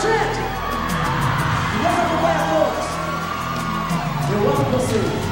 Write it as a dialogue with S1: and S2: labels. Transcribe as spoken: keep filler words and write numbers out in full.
S1: gente! Deus acompanha a todos. Eu amo vocês.